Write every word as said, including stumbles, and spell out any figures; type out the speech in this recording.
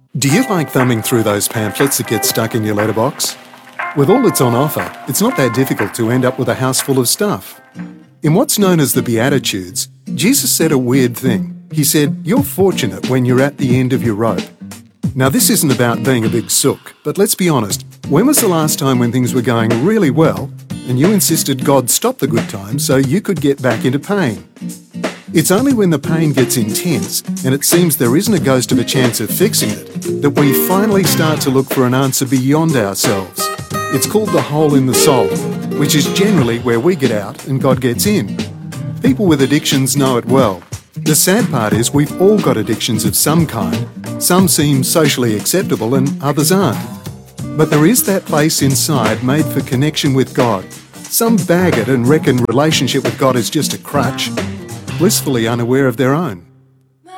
Do you like thumbing through those pamphlets that get stuck in your letterbox? With all that's on offer, it's not that difficult to end up with a house full of stuff. In what's known as the Beatitudes, Jesus said a weird thing. He said, "You're fortunate when you're at the end of your rope." Now, this isn't about being a big sook, but let's be honest, when was the last time when things were going really well and you insisted God stop the good times so you could get back into pain? It's only when the pain gets intense and it seems there isn't a ghost of a chance of fixing it that we finally start to look for an answer beyond ourselves. It's called the hole in the soul, which is generally where we get out and God gets in. People with addictions know it well. The sad part is we've all got addictions of some kind. Some seem socially acceptable and others aren't. But there is that place inside made for connection with God. Some bag it and reckon relationship with God is just a crutch, blissfully unaware of their own.